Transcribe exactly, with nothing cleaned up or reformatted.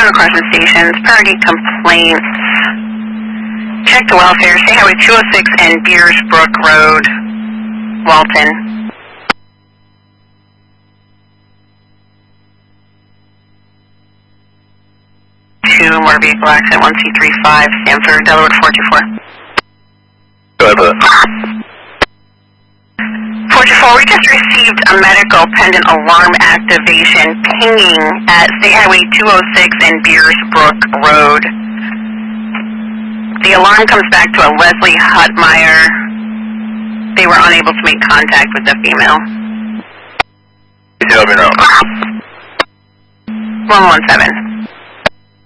Chicago Carson Stations, Farragut complaints. Check the welfare, State Highway two oh six and Beers Brook Road, Walton. Two more vehicle accident, one C three five, Stanford, Delaware four two four. Go ahead, four two four, we just received a medical pendant alarm activation pinging at State Highway two oh six and Beers Brook Road. The alarm comes back to a Leslie Hutmeyer. They were unable to make contact with the female. Can you let me know? one one seven.